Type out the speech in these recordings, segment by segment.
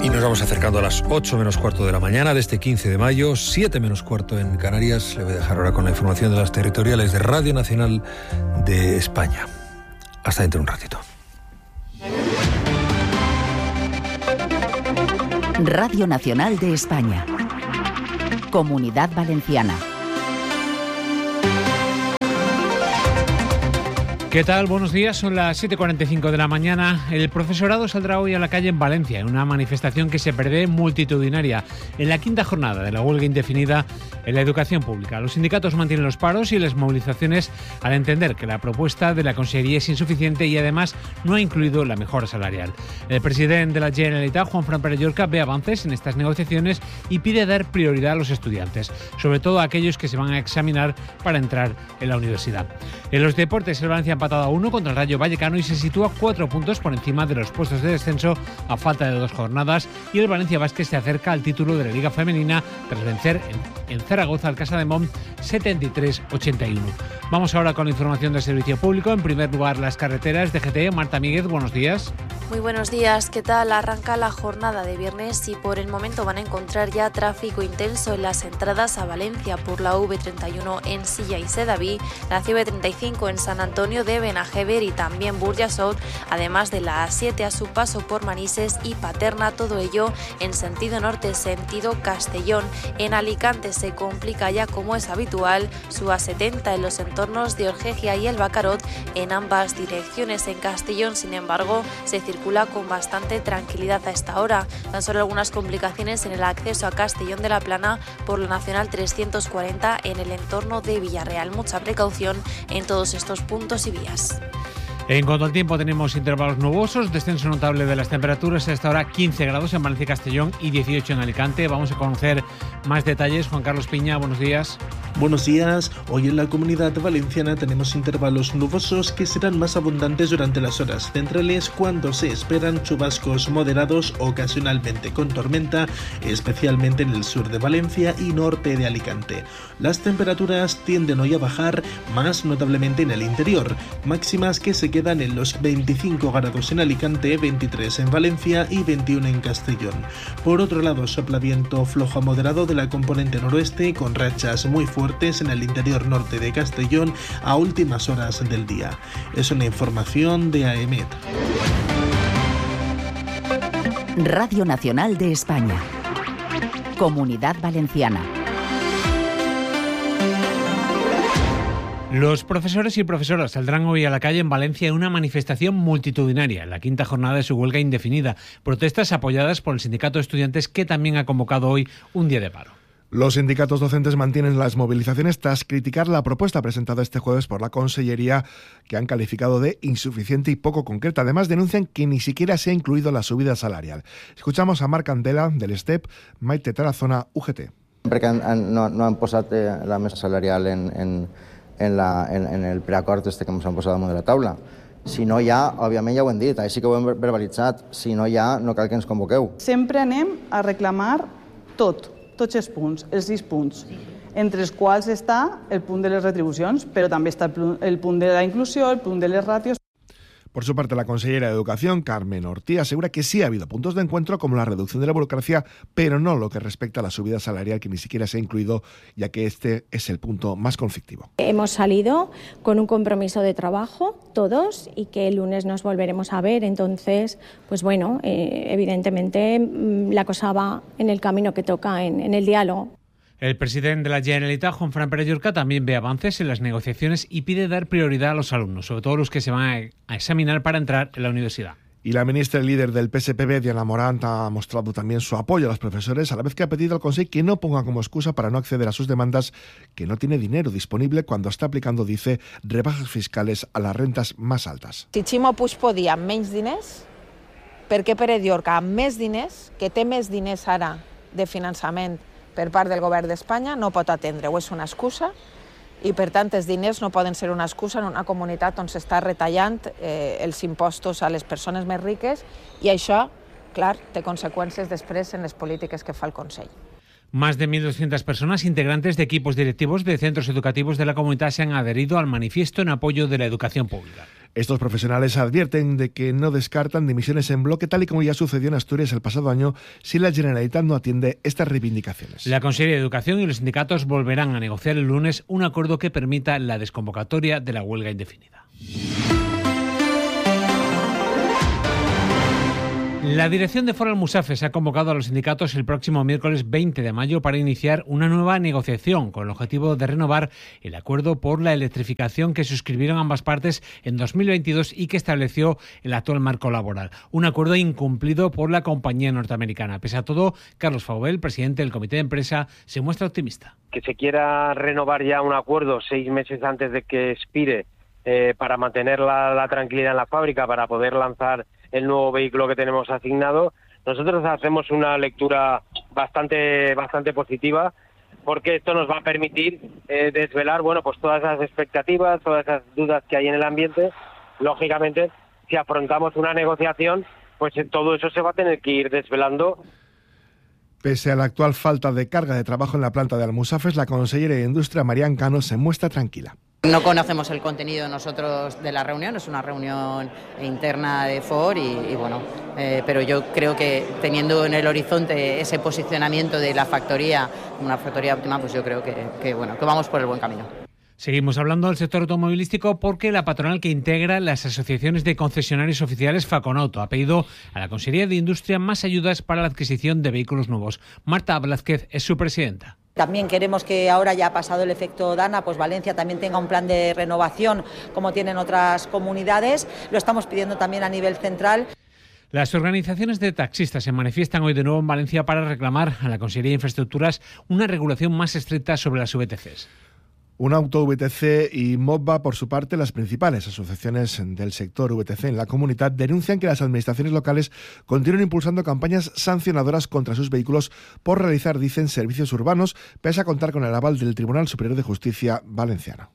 Y nos vamos acercando a las 8 menos cuarto de la mañana de este 15 de mayo, 7 menos cuarto en Canarias. Le voy a dejar ahora con la información de las territoriales de Radio Nacional de España. Hasta dentro de un ratito. Radio Nacional de España. Comunidad Valenciana. ¿Qué tal? Buenos días, son las 7:45 de la mañana. El profesorado saldrá hoy a la calle en Valencia en una manifestación que se prevé multitudinaria en la quinta jornada de la huelga indefinida en la educación pública. Los sindicatos mantienen los paros y las movilizaciones al entender que la propuesta de la Consellería es insuficiente y además no ha incluido la mejora salarial. El presidente de la Generalitat, Juanfran Pere Llorca, ve avances en estas negociaciones y pide dar prioridad a los estudiantes, sobre todo a aquellos que se van a examinar para entrar en la universidad. En los deportes, el Valencia empatado a 1 contra el Rayo Vallecano y se sitúa 4 puntos por encima de los puestos de descenso a falta de 2 jornadas, y el Valencia Basket se acerca al título de la Liga Femenina tras vencer en Zaragoza al Casademont 73-81. Vamos ahora con la información del servicio público. En primer lugar, las carreteras. DGT, Marta Míguez, buenos días. Muy buenos días, ¿qué tal? Arranca la jornada de viernes y por el momento van a encontrar ya tráfico intenso en las entradas a Valencia por la V31 en Silla y Sedaví, la CV35 en San Antonio de Benajever y también Burjasot, además de la A7 a su paso por Manises y Paterna, todo ello en sentido norte, sentido Castellón. En Alicante se complica ya, como es habitual, su A70 en los entornos de Orgegia y el Bacarot en ambas direcciones. En Castellón, sin embargo, se circula con bastante tranquilidad a esta hora. Tan solo algunas complicaciones en el acceso a Castellón de la Plana por la Nacional 340 en el entorno de Villarreal. Mucha precaución en todos estos puntos y vías. En cuanto al tiempo, tenemos intervalos nubosos, descenso notable de las temperaturas, hasta ahora 15 grados en Valencia y Castellón y 18 en Alicante. Vamos a conocer más detalles. Juan Carlos Piña, buenos días. Buenos días. Hoy en la Comunidad Valenciana tenemos intervalos nubosos que serán más abundantes durante las horas centrales, cuando se esperan chubascos moderados ocasionalmente con tormenta, especialmente en el sur de Valencia y norte de Alicante. Las temperaturas tienden hoy a bajar, más notablemente en el interior, máximas que se quedan en los 25 grados en Alicante, 23 en Valencia y 21 en Castellón. Por otro lado, sopla viento flojo a moderado de la componente noroeste, con rachas muy fuertes en el interior norte de Castellón a últimas horas del día. Es una información de AEMET. Radio Nacional de España. Comunidad Valenciana. Los profesores y profesoras saldrán hoy a la calle en Valencia en una manifestación multitudinaria, en la quinta jornada de su huelga indefinida. Protestas apoyadas por el sindicato de estudiantes, que también ha convocado hoy un día de paro. Los sindicatos docentes mantienen las movilizaciones tras criticar la propuesta presentada este jueves por la Consellería, que han calificado de insuficiente y poco concreta. Además, denuncian que ni siquiera se ha incluido la subida salarial. Escuchamos a Marc Candela, del STEP, Maite Tarazona, UGT. Perquè no han posat la mesa salarial en el preacord que ens han posat damunt de la taula. Si no hi ha, òbviament ja ho hem dit, així que ho hem verbalitzat, si no hi ha, no cal que ens convoqueu. Sempre anem a reclamar tots els punts, els 6 punts, entre els quals està el punt de les retribucions, però també està el punt de la inclusió, el punt de les ràtios. Por su parte, la consellera de Educación, Carmen Ortí, asegura que sí ha habido puntos de encuentro, como la reducción de la burocracia, pero no lo que respecta a la subida salarial, que ni siquiera se ha incluido, ya que este es el punto más conflictivo. Hemos salido con un compromiso de trabajo, todos, y que el lunes nos volveremos a ver. Entonces, pues bueno, evidentemente la cosa va en el camino que toca, en el diálogo. El presidente de la Generalitat, Juanfran Pere Llorca, también ve avances en las negociaciones y pide dar prioridad a los alumnos, sobre todo los que se van a examinar para entrar en la universidad. Y la ministra y líder del PSPB, Diana Morant, ha mostrado también su apoyo a los profesores, a la vez que ha pedido al Consejo que no ponga como excusa para no acceder a sus demandas que no tiene dinero disponible cuando está aplicando, dice, rebajas fiscales a las rentas más altas. Si Ximo Puig podia amb menys diners, per què Pere Llorca amb més diners, que té més diners ara de finançament per part del govern d'Espanya, no pot atendre-ho? És una excusa i, per tant, els diners no poden ser una excusa en una comunitat on s'està retallant els impostos a les persones més riques, i això, clar, té conseqüències després en les polítiques que fa el Consell. Más de 1.200 personas, integrantes de equipos directivos de centros educativos de la comunidad, se han adherido al manifiesto en apoyo de la educación pública. Estos profesionales advierten de que no descartan dimisiones en bloque, tal y como ya sucedió en Asturias el pasado año, si la Generalitat no atiende estas reivindicaciones. La Consellería de Educación y los sindicatos volverán a negociar el lunes un acuerdo que permita la desconvocatoria de la huelga indefinida. La dirección de Foro Almusafes ha convocado a los sindicatos el próximo miércoles 20 de mayo para iniciar una nueva negociación con el objetivo de renovar el acuerdo por la electrificación que suscribieron ambas partes en 2022 y que estableció el actual marco laboral. Un acuerdo incumplido por la compañía norteamericana. Pese a todo, Carlos Faubel, presidente del comité de empresa, se muestra optimista. Que se quiera renovar ya un acuerdo 6 meses antes de que expire para mantener la tranquilidad en la fábrica, para poder lanzar el nuevo vehículo que tenemos asignado, nosotros hacemos una lectura bastante positiva, porque esto nos va a permitir desvelar, pues todas esas expectativas, todas esas dudas que hay en el ambiente. Lógicamente, si afrontamos una negociación, pues todo eso se va a tener que ir desvelando. Pese a la actual falta de carga de trabajo en la planta de Almusafes, la consellera de Industria, Marian Cano, se muestra tranquila. No conocemos el contenido nosotros de la reunión, es una reunión interna de FOR pero yo creo que teniendo en el horizonte ese posicionamiento de la factoría, una factoría óptima, pues yo creo que vamos por el buen camino. Seguimos hablando del sector automovilístico porque la patronal que integra las asociaciones de concesionarios oficiales, Faconauto, ha pedido a la Consellería de Industria más ayudas para la adquisición de vehículos nuevos. Marta Blázquez es su presidenta. También queremos que ahora ya ha pasado el efecto Dana, pues Valencia también tenga un plan de renovación como tienen otras comunidades. Lo estamos pidiendo también a nivel central. Las organizaciones de taxistas se manifiestan hoy de nuevo en Valencia para reclamar a la Consellería de Infraestructuras una regulación más estricta sobre las VTCs. Unauto, VTC y MOVA, por su parte, las principales asociaciones del sector VTC en la comunidad, denuncian que las administraciones locales continúan impulsando campañas sancionadoras contra sus vehículos por realizar, dicen, servicios urbanos, pese a contar con el aval del Tribunal Superior de Justicia valenciano.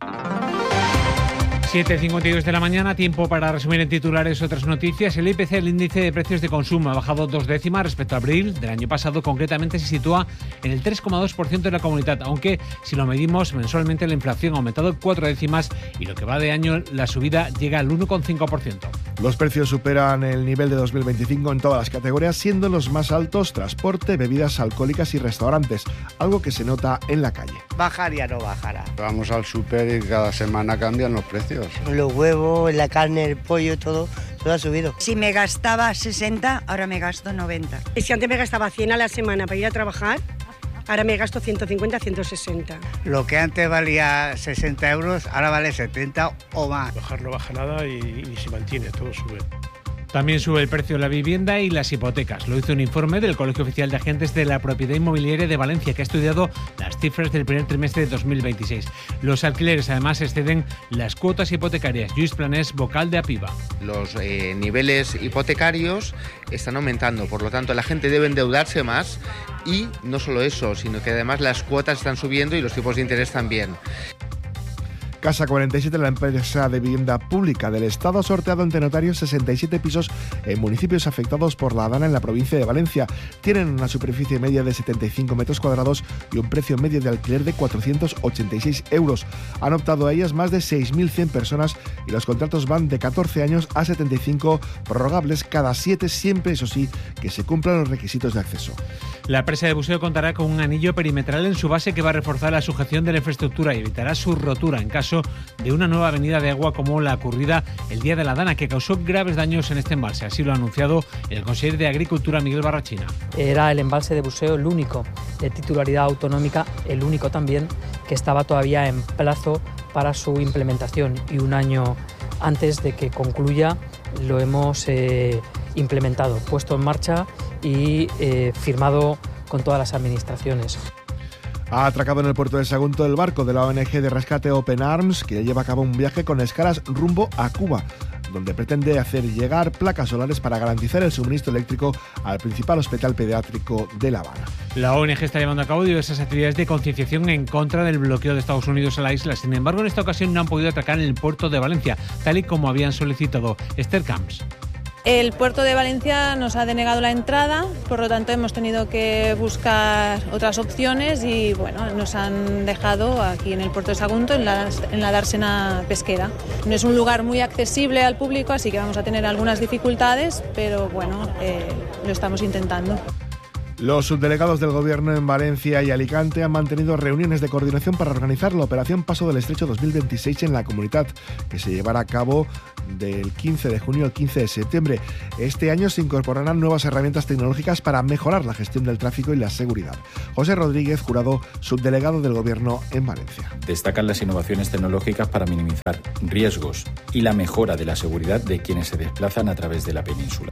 7:52 de la mañana, tiempo para resumir en titulares otras noticias. El IPC, el índice de precios de consumo, ha bajado 2 décimas respecto a abril del año pasado. Concretamente se sitúa en el 3,2% de la comunidad, aunque si lo medimos mensualmente la inflación ha aumentado 4 décimas y lo que va de año la subida llega al 1,5%. Los precios superan el nivel de 2025 en todas las categorías, siendo los más altos transporte, bebidas alcohólicas y restaurantes, algo que se nota en la calle. Bajar ya no bajará. Vamos al súper y cada semana cambian los precios. Los huevos, la carne, el pollo, todo ha subido. Si me gastaba 60, ahora me gasto 90. Y si antes me gastaba 100 a la semana para ir a trabajar, ahora me gasto 150, 160. Lo que antes valía 60 euros, ahora vale 70 o más. Bajar no baja nada y se mantiene, todo sube. También sube el precio de la vivienda y las hipotecas. Lo hizo un informe del Colegio Oficial de Agentes de la Propiedad Inmobiliaria de Valencia, que ha estudiado las cifras del primer trimestre de 2026. Los alquileres, además, exceden las cuotas hipotecarias. Lluís Planés, vocal de APIVA. Los niveles hipotecarios están aumentando, por lo tanto la gente debe endeudarse más y no solo eso, sino que además las cuotas están subiendo y los tipos de interés también. Casa 47, la empresa de vivienda pública del Estado, ha sorteado ante notarios 67 pisos en municipios afectados por la Dana en la provincia de Valencia. Tienen una superficie media de 75 metros cuadrados y un precio medio de alquiler de 486 euros. Han optado a ellas más de 6.100 personas y los contratos van de 14 años a 75, prorrogables cada 7, siempre, eso sí, que se cumplan los requisitos de acceso. La presa de buceo contará con un anillo perimetral en su base que va a reforzar la sujeción de la infraestructura y evitará su rotura en caso de una nueva avenida de agua como la ocurrida el día de la Dana, que causó graves daños en este embalse. Así lo ha anunciado el consejero de Agricultura, Miguel Barrachina. Era el embalse de buceo el único de titularidad autonómica, el único también que estaba todavía en plazo para su implementación, y un año antes de que concluya lo hemos implementado, puesto en marcha y firmado con todas las administraciones. Ha atracado en el puerto de Sagunto el barco de la ONG de rescate Open Arms, que ya lleva a cabo un viaje con escalas rumbo a Cuba, donde pretende hacer llegar placas solares para garantizar el suministro eléctrico al principal hospital pediátrico de La Habana. La ONG está llevando a cabo diversas actividades de concienciación en contra del bloqueo de Estados Unidos a la isla. Sin embargo, en esta ocasión no han podido atracar en el puerto de Valencia, tal y como habían solicitado. Esther Camps. El puerto de Valencia nos ha denegado la entrada, por lo tanto hemos tenido que buscar otras opciones y bueno, nos han dejado aquí en el puerto de Sagunto, en la dársena pesquera. No es un lugar muy accesible al público, así que vamos a tener algunas dificultades, pero bueno, lo estamos intentando. Los subdelegados del Gobierno en Valencia y Alicante han mantenido reuniones de coordinación para organizar la Operación Paso del Estrecho 2026 en la comunidad, que se llevará a cabo del 15 de junio al 15 de septiembre. Este año se incorporarán nuevas herramientas tecnológicas para mejorar la gestión del tráfico y la seguridad. José Rodríguez, jurado subdelegado del Gobierno en Valencia. Destacan las innovaciones tecnológicas para minimizar riesgos y la mejora de la seguridad de quienes se desplazan a través de la península.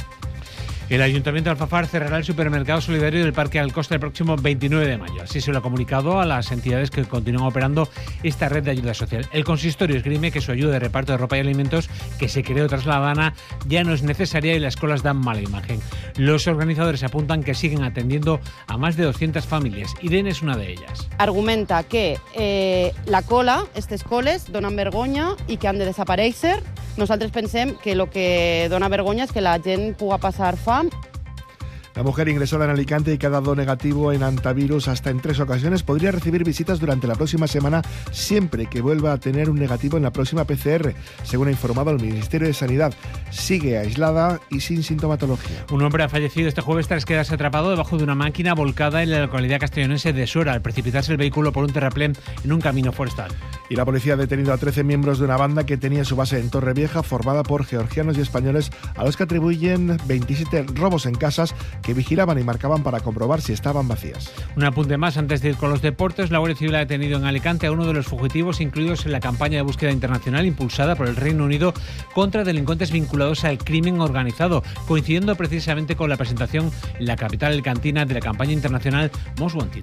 El Ayuntamiento de Alfafar cerrará el supermercado solidario del Parque Alcosta el próximo 29 de mayo. Así se lo ha comunicado a las entidades que continúan operando esta red de ayuda social. El consistorio esgrime que su ayuda de reparto de ropa y alimentos, que se creó tras la Dana, ya no es necesaria y las colas dan mala imagen. Los organizadores apuntan que siguen atendiendo a más de 200 familias. Irene es una de ellas. Argumenta que la cola, estes coles, donen vergonya i que han de desaparèixer. Nosaltres pensem que lo que dona vergonya és que la gent puga passar fam. La mujer ingresada en Alicante y que ha dado negativo en antivirus hasta en 3 ocasiones podría recibir visitas durante la próxima semana siempre que vuelva a tener un negativo en la próxima PCR, según ha informado el Ministerio de Sanidad. Sigue aislada y sin sintomatología. Un hombre ha fallecido este jueves tras quedarse atrapado debajo de una máquina volcada en la localidad castellonense de Sora al precipitarse el vehículo por un terraplén en un camino forestal. Y la policía ha detenido a 13 miembros de una banda que tenía su base en Torrevieja, formada por georgianos y españoles, a los que atribuyen 27 robos en casas que vigilaban y marcaban para comprobar si estaban vacías. Un apunte más antes de ir con los deportes. La Guardia Civil ha detenido en Alicante a uno de los fugitivos incluidos en la campaña de búsqueda internacional impulsada por el Reino Unido contra delincuentes vinculados al crimen organizado, coincidiendo precisamente con la presentación en la capital alicantina de la campaña internacional Most Wanted.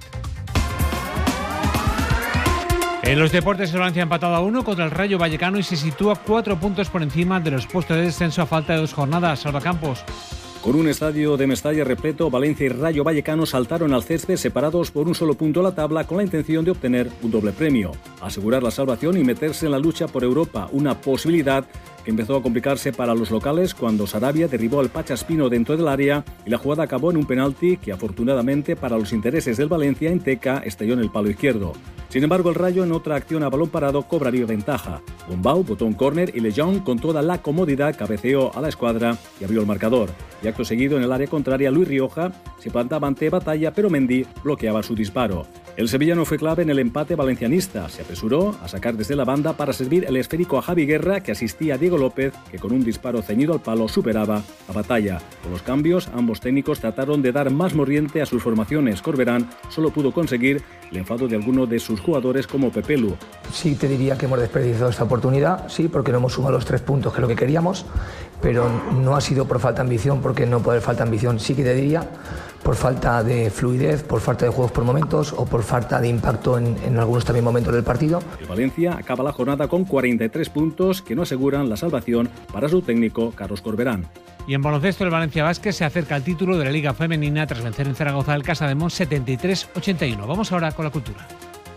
En los deportes, el Valencia ha empatado a 1 contra el Rayo Vallecano y se sitúa 4 puntos por encima de los puestos de descenso a falta de 2 jornadas. Salva Campos. Con un estadio de Mestalla repleto, Valencia y Rayo Vallecano saltaron al césped separados por un solo punto a la tabla con la intención de obtener un doble premio, asegurar la salvación y meterse en la lucha por Europa, una posibilidad que empezó a complicarse para los locales cuando Sarabia derribó al Pachaspino dentro del área y la jugada acabó en un penalti que afortunadamente para los intereses del Valencia en Teca estalló en el palo izquierdo. Sin embargo, el Rayo en otra acción a balón parado cobraría ventaja. Gombau botó un córner y Lejeune con toda la comodidad cabeceó a la escuadra y abrió el marcador. Y acto seguido en el área contraria Luis Rioja se plantaba ante Batalla pero Mendy bloqueaba su disparo. El sevillano fue clave en el empate valencianista. Se apresuró a sacar desde la banda para servir el esférico a Javi Guerra, que asistía a Diego López, que con un disparo ceñido al palo superaba a Batalla. Con los cambios, ambos técnicos trataron de dar más mordiente a sus formaciones. Corberán solo pudo conseguir el enfado de alguno de sus jugadores como Pepe Lu. Sí te diría que hemos desperdiciado esta oportunidad, sí, porque no hemos sumado los 3 puntos que es lo que queríamos, pero no ha sido por falta de ambición, porque no puede haber falta de ambición, sí que te diría por falta de fluidez, por falta de juegos por momentos o por falta de impacto en algunos también momentos del partido. El Valencia acaba la jornada con 43 puntos que no aseguran la salvación para su técnico Carlos Corberán. Y en baloncesto, el Valencia Basket se acerca al título de la Liga Femenina tras vencer en Zaragoza al Casademont 73-81. Vamos ahora con la cultura.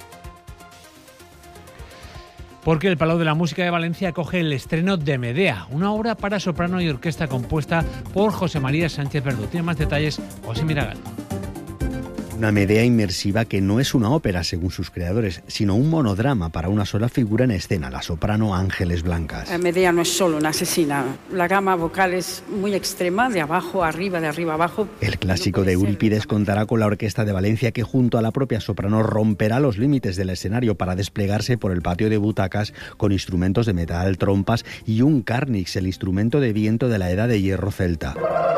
Porque el Palau de la Música de Valencia acoge el estreno de Medea, una obra para soprano y orquesta compuesta por José María Sánchez Verdú. Tiene más detalles José Miragal. Una Medea inmersiva que no es una ópera, según sus creadores, sino un monodrama para una sola figura en escena, la soprano Ángeles Blancas. Medea no es solo una asesina, la gama vocal es muy extrema, de abajo a arriba, de arriba a abajo. El clásico de Eurípides contará con la Orquesta de Valencia, que junto a la propia soprano romperá los límites del escenario para desplegarse por el patio de butacas con instrumentos de metal, trompas y un carnix, el instrumento de viento de la edad de hierro celta.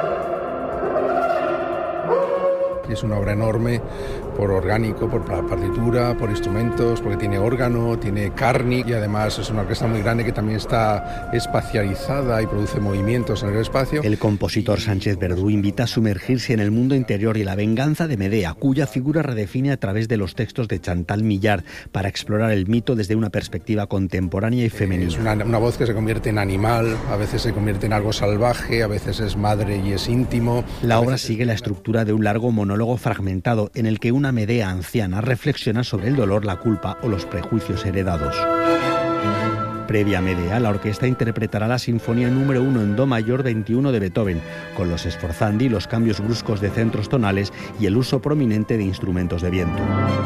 Es una obra enorme por orgánico, por la partitura, por instrumentos, porque tiene órgano, tiene carni y además es una orquesta muy grande que también está espacializada y produce movimientos en el espacio. El compositor Sánchez Verdú invita a sumergirse en el mundo interior y la venganza de Medea, cuya figura redefine a través de los textos de Chantal Millard para explorar el mito desde una perspectiva contemporánea y femenina. Es una voz que se convierte en animal, a veces se convierte en algo salvaje, a veces es madre y es íntimo. La obra sigue la estructura de un largo monólogo fragmentado en el que una Medea anciana reflexiona sobre el dolor, la culpa o los prejuicios heredados. Previa Medea, la orquesta interpretará la Sinfonía número 1 en Do mayor 21 de Beethoven, con los sforzandi, los cambios bruscos de centros tonales y el uso prominente de instrumentos de viento.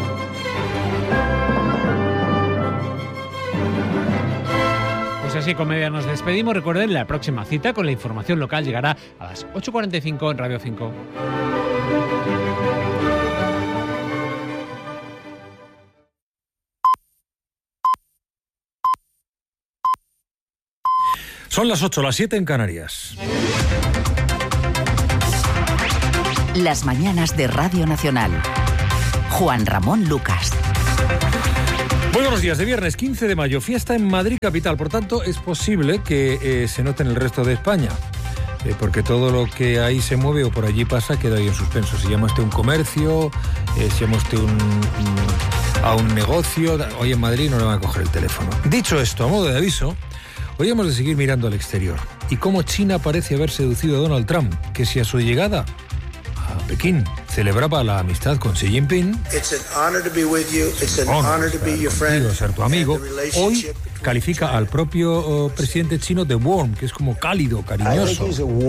Pues así, Comedia, nos despedimos. Recuerden, la próxima cita con la información local llegará a las 8:45 en Radio 5. Son las 8, las 7 en Canarias. Las mañanas de Radio Nacional. Juan Ramón Lucas. Muy buenos días, de viernes 15 de mayo, fiesta en Madrid capital, por tanto es posible que se note en el resto de España, porque todo lo que ahí se mueve o por allí pasa queda ahí en suspenso. Si llama usted un comercio, si llama usted a un negocio, hoy en Madrid no le van a coger el teléfono. Dicho esto, a modo de aviso, hoy hemos de seguir mirando al exterior y cómo China parece haber seducido a Donald Trump, que si a su llegada a Pekín celebraba la amistad con Xi Jinping, ser tu amigo, hoy califica al propio presidente chino de warm, que es como cálido, cariñoso.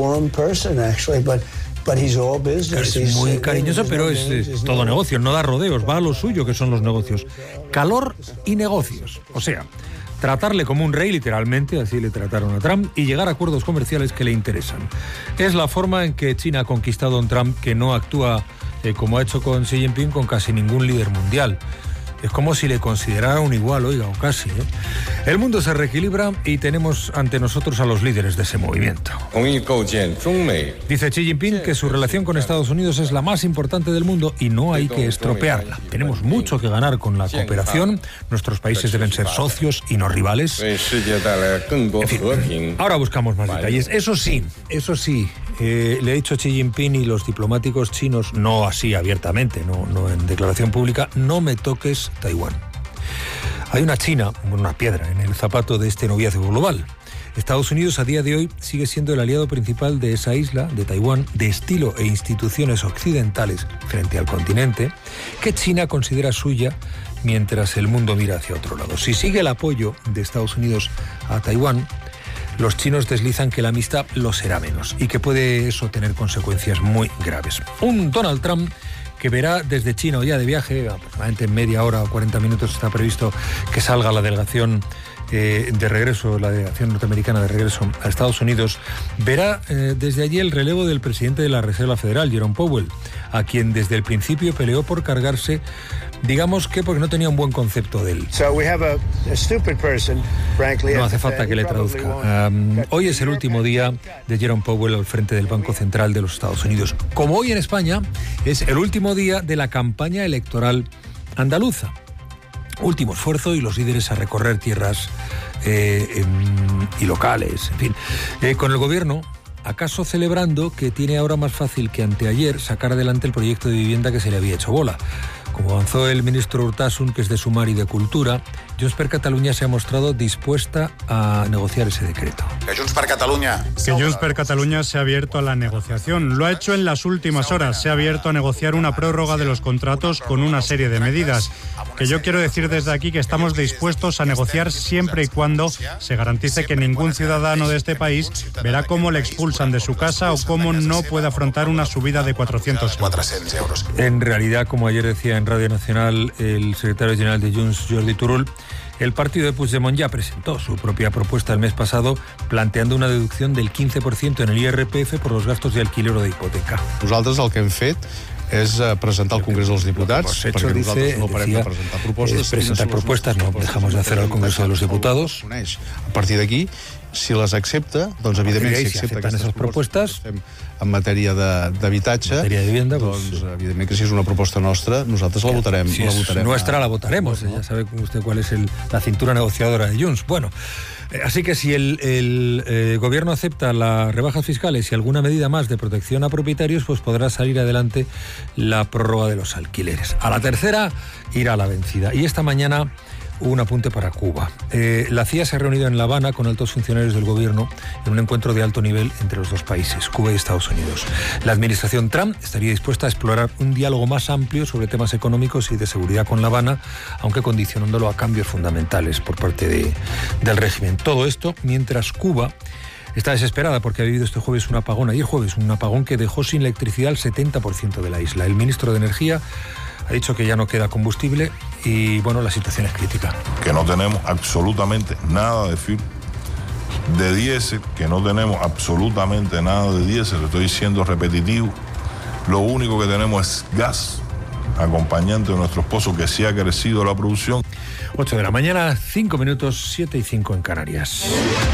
Es muy cariñoso, pero es todo negocio, no da rodeos, va a lo suyo, que son los negocios. Calor y negocios, o sea, tratarle como un rey, literalmente, así le trataron a Trump, y llegar a acuerdos comerciales que le interesan. Es la forma en que China ha conquistado a un Trump que no actúa como ha hecho con Xi Jinping con casi ningún líder mundial. Es como si le considerara un igual, oiga, o casi. El mundo se reequilibra y tenemos ante nosotros a los líderes de ese movimiento. Dice Xi Jinping que su relación con Estados Unidos es la más importante del mundo y no hay que estropearla. Tenemos mucho que ganar con la cooperación. Nuestros países deben ser socios y no rivales. En fin, ahora buscamos más detalles. Eso sí, le he dicho a Xi Jinping y los diplomáticos chinos, no así abiertamente, no en declaración pública, no me toques Taiwán. Hay una China, una piedra en el zapato de este noviazgo global. Estados Unidos a día de hoy sigue siendo el aliado principal de esa isla, de Taiwán, de estilo e instituciones occidentales frente al continente, que China considera suya mientras el mundo mira hacia otro lado. Si sigue el apoyo de Estados Unidos a Taiwán, los chinos deslizan que la amistad lo será menos y que puede eso tener consecuencias muy graves. Un Donald Trump que verá desde China, o ya de viaje, aproximadamente en media hora o 40 minutos está previsto que salga la delegación de regreso, la delegación norteamericana de regreso a Estados Unidos, verá desde allí el relevo del presidente de la Reserva Federal, Jerome Powell, a quien desde el principio peleó por cargarse, digamos que porque no tenía un buen concepto de él. No hace falta que le traduzca. Hoy es el último día de Jerome Powell al frente del Banco Central de los Estados Unidos. Como hoy en España es el último día de la campaña electoral andaluza. Último esfuerzo y los líderes a recorrer tierras y locales, en fin. Con el gobierno, acaso celebrando que tiene ahora más fácil que anteayer sacar adelante el proyecto de vivienda que se le había hecho bola. Como avanzó el ministro Urtasun, que es de Sumar y de Cultura, Junts per Catalunya se ha mostrado dispuesta a negociar ese decreto. Que Junts per Catalunya se ha abierto a la negociación. Lo ha hecho en las últimas horas. Se ha abierto a negociar una prórroga de los contratos con una serie de medidas. Que yo quiero decir desde aquí que estamos dispuestos a negociar siempre y cuando se garantice que ningún ciudadano de este país verá cómo le expulsan de su casa o cómo no puede afrontar una subida de 400 euros. En realidad, como ayer decía en Radio Nacional el secretario general de Junts, Jordi Turull, el partido de Puigdemont ya presentó su propia propuesta el mes pasado, planteando una deducción del 15% en el IRPF por los gastos de alquiler o de hipoteca. Nosaltres el que hem fet és presentar al Congrés dels Diputats, perquè nosaltres no parem de presentar propostes. No dejamos de hacer al Congreso de los Diputados. A partir d'aquí, si les accepta, doncs evidentment si accepta aquestes propostes en matèria d'habitatge, doncs evidentment que si és una proposta nostra, nosaltres la votarem. Si es nuestra, la votaremos. Ya sabe usted cuál es la cintura negociadora de Junts. Bueno, así que si el gobierno acepta las rebajas fiscales y alguna medida más de protección a propietarios, pues podrá salir adelante la prórroga de los alquileres. A la tercera irá la vencida. Y esta mañana un apunte para Cuba. La CIA se ha reunido en La Habana con altos funcionarios del gobierno en un encuentro de alto nivel entre los dos países, Cuba y Estados Unidos. La administración Trump estaría dispuesta a explorar un diálogo más amplio sobre temas económicos y de seguridad con La Habana, aunque condicionándolo a cambios fundamentales por parte del régimen. Todo esto mientras Cuba está desesperada porque ha vivido este jueves un apagón. Ayer jueves, un apagón que dejó sin electricidad al 70% de la isla. El ministro de Energía ha dicho que ya no queda combustible y, bueno, la situación es crítica. Que no tenemos absolutamente nada de diésel, que no tenemos absolutamente nada de diésel, estoy siendo repetitivo. Lo único que tenemos es gas, acompañante de nuestros pozos, que sí ha crecido la producción. 8 de la mañana, 5 minutos, 7 y 5 en Canarias.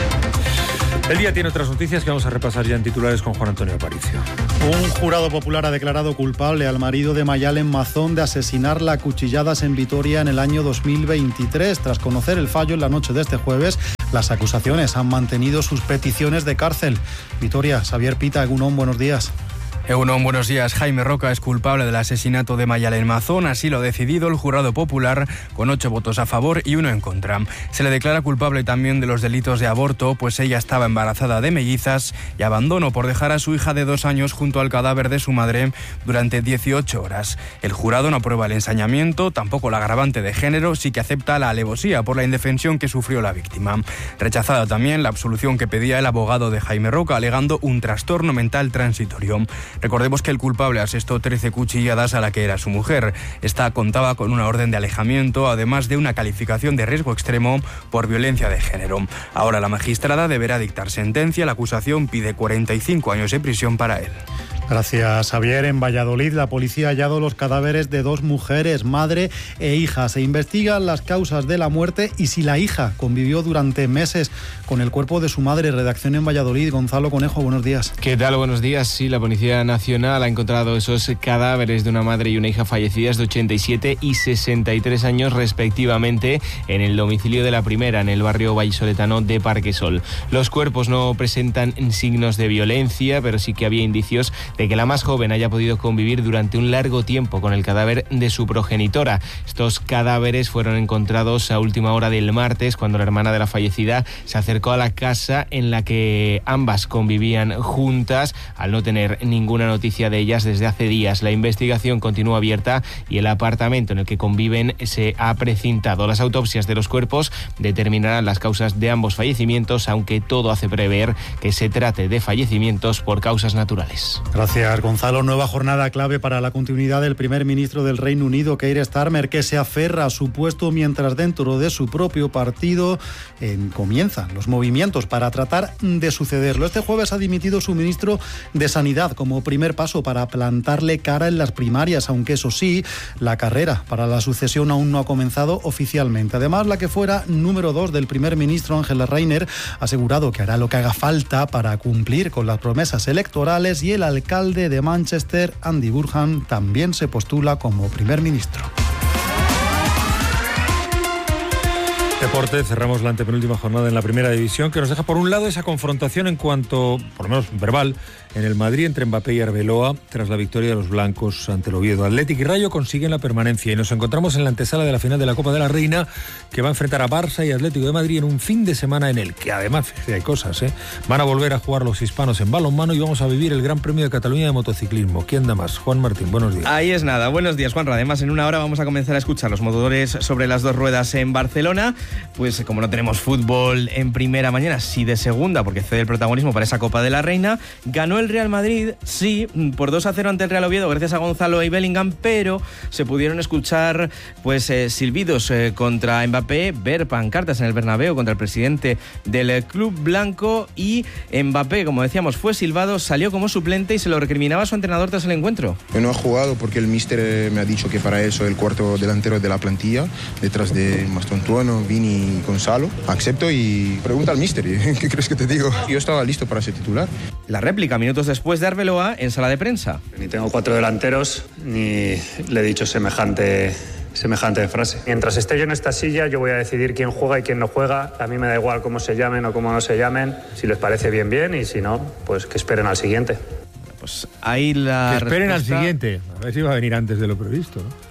El día tiene otras noticias que vamos a repasar ya en titulares con Juan Antonio Aparicio. Un jurado popular ha declarado culpable al marido de Mayalen Mazón de asesinarla a cuchilladas en Vitoria en el año 2023. Tras conocer el fallo en la noche de este jueves, las acusaciones han mantenido sus peticiones de cárcel. Vitoria, Xavier Pita, Egunon, buenos días. Egunon, buenos días. Jaime Roca es culpable del asesinato de Mayalen Mazón. Así lo ha decidido el jurado popular con 8 votos a favor y 1 en contra. Se le declara culpable también de los delitos de aborto, pues ella estaba embarazada de mellizas, y abandono por dejar a su hija de 2 años junto al cadáver de su madre durante 18 horas. El jurado no aprueba el ensañamiento, tampoco la agravante de género, sí que acepta la alevosía por la indefensión que sufrió la víctima. Rechazada también la absolución que pedía el abogado de Jaime Roca, alegando un trastorno mental transitorio. Recordemos que el culpable asestó 13 cuchilladas a la que era su mujer. Esta contaba con una orden de alejamiento, además de una calificación de riesgo extremo por violencia de género. Ahora la magistrada deberá dictar sentencia. La acusación pide 45 años de prisión para él. Gracias, Javier. En Valladolid, la policía ha hallado los cadáveres de 2 mujeres, madre e hija. Se investigan las causas de la muerte y si la hija convivió durante meses con el cuerpo de su madre. Redacción en Valladolid. Gonzalo Conejo, buenos días. ¿Qué tal? Buenos días. Sí, la Policía Nacional ha encontrado esos cadáveres de una madre y una hija fallecidas de 87 y 63 años respectivamente en el domicilio de la primera, en el barrio vallisoletano de Parquesol. Los cuerpos no presentan signos de violencia, pero sí que había indicios de que la más joven haya podido convivir durante un largo tiempo con el cadáver de su progenitora. Estos cadáveres fueron encontrados a última hora del martes, cuando la hermana de la fallecida se acercó a la casa en la que ambas convivían juntas, al no tener ninguna noticia de ellas desde hace días. La investigación continúa abierta y el apartamento en el que conviven se ha precintado. Las autopsias de los cuerpos determinarán las causas de ambos fallecimientos, aunque todo hace prever que se trate de fallecimientos por causas naturales. Gracias, Gonzalo. Nueva jornada clave para la continuidad del primer ministro del Reino Unido, Keir Starmer, que se aferra a su puesto mientras dentro de su propio partido comienzan los movimientos para tratar de sucederlo. Este jueves ha dimitido su ministro de Sanidad como primer paso para plantarle cara en las primarias, aunque eso sí, la carrera para la sucesión aún no ha comenzado oficialmente. Además, la que fuera número 2 del primer ministro, Angela Rayner, ha asegurado que hará lo que haga falta para cumplir con las promesas electorales, y el alcalde de Manchester, Andy Burnham, también se postula como primer ministro. Deporte, cerramos la antepenúltima jornada en la primera división, que nos deja por un lado esa confrontación en cuanto, por lo menos verbal, en el Madrid entre Mbappé y Arbeloa tras la victoria de los blancos ante el Oviedo. Atlético y Rayo consiguen la permanencia y nos encontramos en la antesala de la final de la Copa de la Reina, que va a enfrentar a Barça y Atlético de Madrid en un fin de semana en el que además, hay cosas, van a volver a jugar los hispanos en balonmano y vamos a vivir el Gran Premio de Cataluña de motociclismo. ¿Quién da más? Juan Martín, buenos días. Ahí es nada, buenos días, Juanra. Además, en una hora vamos a comenzar a escuchar los motores sobre las 2 ruedas en Barcelona. Pues como no tenemos fútbol en primera mañana, sí de segunda, porque cede el protagonismo para esa Copa de la Reina. Ganó el Real Madrid, sí, por 2-0 ante el Real Oviedo, gracias a Gonzalo y Bellingham, pero se pudieron escuchar silbidos contra Mbappé, ver pancartas en el Bernabéu contra el presidente del club blanco, y Mbappé, como decíamos, fue silbado, salió como suplente y se lo recriminaba a su entrenador tras el encuentro. Yo no he jugado porque el míster me ha dicho que para eso el cuarto delantero de la plantilla, detrás de Mastontuono, Vini y Gonzalo. Acepto y pregunta al míster, ¿qué crees que te digo? Yo estaba listo para ser titular. La réplica minutos después de Arbeloa en sala de prensa. Ni tengo 4 delanteros, ni le he dicho semejante frase. Mientras esté yo en esta silla, yo voy a decidir quién juega y quién no juega. A mí me da igual cómo se llamen o cómo no se llamen. Si les parece bien, bien, y si no, pues que esperen al siguiente. Pues ahí la que esperen respuesta... al siguiente. A ver si va a venir antes de lo previsto, ¿no?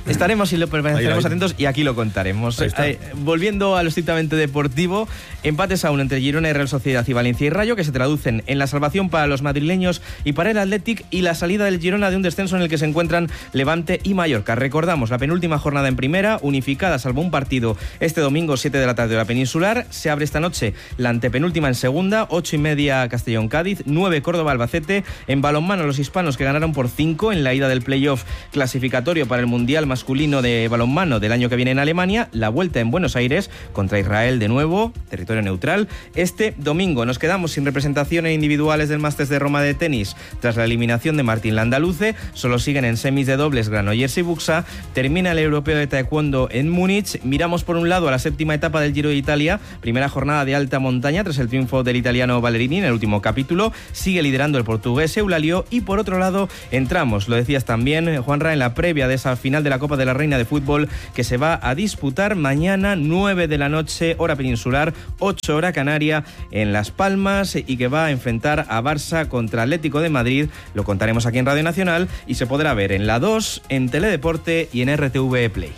Estaremos y lo permaneceremos atentos y aquí lo contaremos. Volviendo a lo estrictamente deportivo, empates aún entre Girona y Real Sociedad y Valencia y Rayo, que se traducen en la salvación para los madrileños y para el Athletic, y la salida del Girona de un descenso en el que se encuentran Levante y Mallorca. Recordamos, la penúltima jornada en primera, unificada salvo un partido este domingo 7 de la tarde de la Peninsular. Se abre esta noche la antepenúltima en segunda, 8:30 Castellón-Cádiz, 9 Córdoba-Albacete. En balonmano, los hispanos que ganaron por 5 en la ida del playoff clasificatorio para el Mundial masculino de balonmano del año que viene en Alemania. La vuelta en Buenos Aires contra Israel de nuevo, territorio neutral. Este domingo nos quedamos sin representaciones individuales del Masters de Roma de tenis tras la eliminación de Martín Landaluce. Solo siguen en semis de dobles Granollers y Buxa. Termina el europeo de taekwondo en Múnich. Miramos por un lado a la séptima etapa del Giro de Italia, primera jornada de alta montaña tras el triunfo del italiano Ballerini en el último capítulo. Sigue liderando el portugués Eulalio, y por otro lado entramos, lo decías también, Juanra, en la previa de esa final de la Copa de la Reina de Fútbol que se va a disputar mañana 9 de la noche, hora peninsular, 8 hora canaria, en Las Palmas, y que va a enfrentar a Barça contra Atlético de Madrid. Lo contaremos aquí en Radio Nacional y se podrá ver en La 2, en Teledeporte y en RTV Play.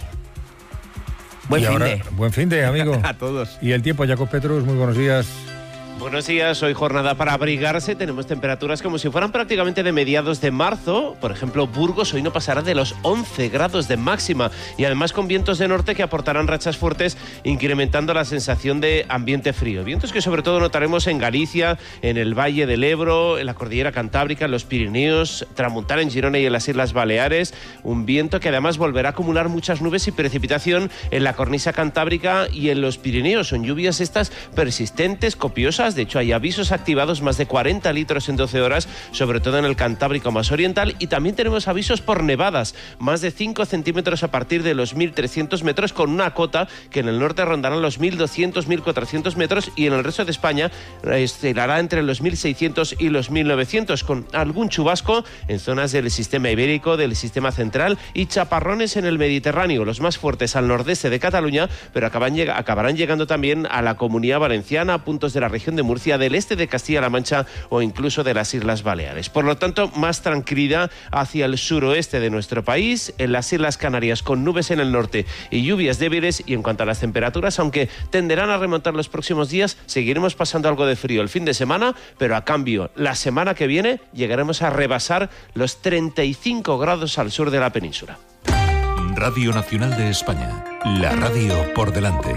Buen fin de, amigo. A todos. Y el tiempo, Jacob Petrus, muy buenos días. Buenos días, hoy jornada para abrigarse, tenemos temperaturas como si fueran prácticamente de mediados de marzo. Por ejemplo, Burgos hoy no pasará de los 11 grados de máxima, y además con vientos de norte que aportarán rachas fuertes, incrementando la sensación de ambiente frío. Vientos que sobre todo notaremos en Galicia, en el Valle del Ebro, en la Cordillera Cantábrica, en los Pirineos, tramontana en Girona y en las Islas Baleares. Un viento que además volverá a acumular muchas nubes y precipitación en la cornisa cantábrica y en los Pirineos. Son lluvias estas persistentes, copiosas. De hecho, hay avisos activados, más de 40 litros en 12 horas, sobre todo en el Cantábrico más oriental, y también tenemos avisos por nevadas, más de 5 centímetros a partir de los 1.300 metros, con una cota que en el norte rondarán los 1.200, 1.400 metros, y en el resto de España oscilará entre los 1.600 y los 1.900, con algún chubasco en zonas del sistema ibérico, del sistema central, y chaparrones en el Mediterráneo, los más fuertes al nordeste de Cataluña, pero acabarán llegando también a la Comunidad Valenciana, a puntos de la región de Murcia, del este de Castilla-La Mancha o incluso de las Islas Baleares. Por lo tanto, más tranquilidad hacia el suroeste de nuestro país, en las Islas Canarias con nubes en el norte y lluvias débiles. Y en cuanto a las temperaturas, aunque tenderán a remontar los próximos días, seguiremos pasando algo de frío el fin de semana, pero a cambio, la semana que viene llegaremos a rebasar los 35 grados al sur de la península. Radio Nacional de España, la radio por delante.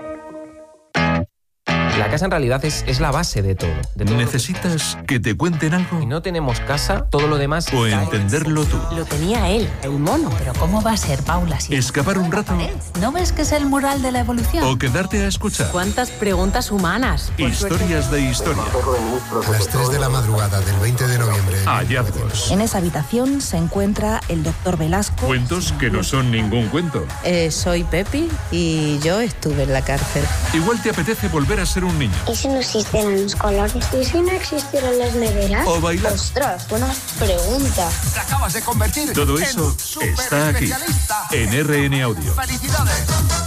La casa en realidad es la base de todo. ¿Necesitas que te cuenten algo? Si no tenemos casa, todo lo demás... O entenderlo tú. Lo tenía él, el mono. Pero ¿cómo va a ser, Paula? Si ¿escapar un rato? ¿No ves que es el mural de la evolución? ¿O quedarte a escuchar? ¿Cuántas preguntas humanas? Historias de historia. A las 3 de la madrugada del 20 de noviembre. Hallazgos. En esa habitación se encuentra el doctor Velasco. Cuentos que no son ningún cuento. Soy Pepi y yo estuve en la cárcel. Igual te apetece volver a ser un niño. ¿Y si no existieran los colores? ¿Y si no existieran las neveras? O bailar. Ostras, buena pregunta. Te acabas de convertir todo eso está aquí, en RN Audio. ¡Felicidades!